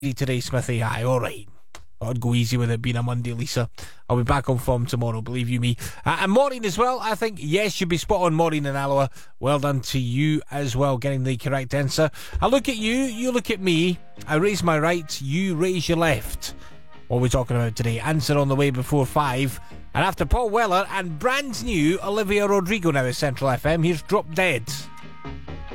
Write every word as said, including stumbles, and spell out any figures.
today, Smithy. Aye, alright. I'd go easy with it being a Monday, Lisa. I'll be back on form tomorrow, believe you me. Uh, and Maureen as well, I think. Yes, you'd be spot on, Maureen and Alloa. Well done to you as well, getting the correct answer. I look at you, you look at me. I raise my right, you raise your left. What are we talking about today? Answer on the way before five. And after Paul Weller and brand new Olivia Rodrigo now at Central F M, here's Drop Dead.